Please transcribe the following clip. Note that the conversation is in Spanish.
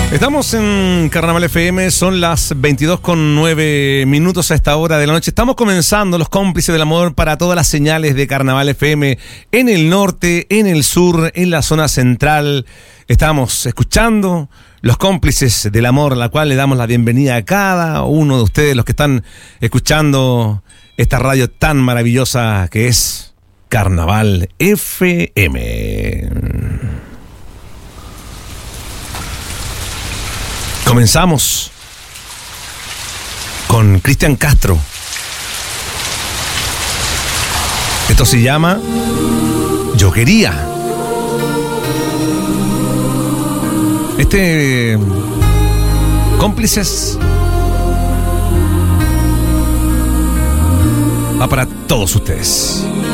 Estamos en Carnaval FM, son las 22:09 a esta hora de la noche. Estamos comenzando los cómplices del amor para todas las señales de Carnaval FM en el norte, en el sur, en la zona central. Estamos escuchando los cómplices del amor, a la cual le damos la bienvenida a cada uno de ustedes, los que están escuchando esta radio tan maravillosa que es Carnaval FM. Comenzamos con Cristian Castro. Esto se llama Yo Quería. Cómplices va para todos ustedes.